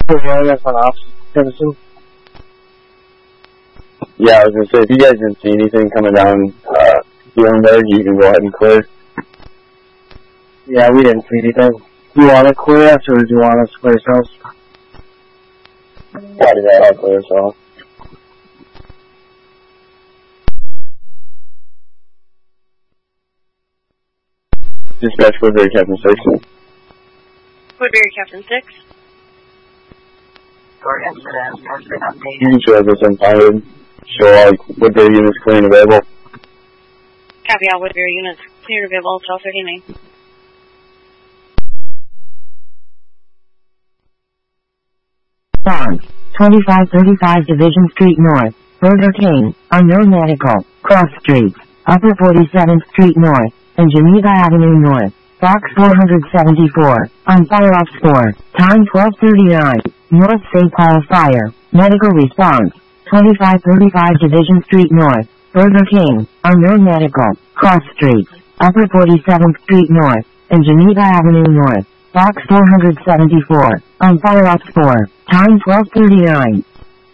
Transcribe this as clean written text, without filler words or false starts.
Yeah, that's an option. Citizen. Yeah, I was gonna say, if you guys didn't see anything coming down, Bloomberg, you can go ahead and clear. Yeah, we didn't see anything. Do you want to clear us, or do you want us to clear ourselves? Copy that, I'll clear us off. Dispatch Woodbury, Captain 6. Woodbury, Captain 6. For incident has been updated. You can show this unfounded. Show all Woodbury units clear and available. Copy all Woodbury units clear and available, 1239. Bonds, 2535 Division Street North, Burger King, Unknown Medical, Cross Streets, Upper 47th Street North, and Geneva Avenue North, Box 474, on Fire Ops 4, time 12:39, North St. Paul Fire, Medical Response, 2535 Division Street North, Burger King, Unknown Medical, Cross Streets, Upper 47th Street North, and Geneva Avenue North, Box 474, on Fire Ops 4, time 12:39.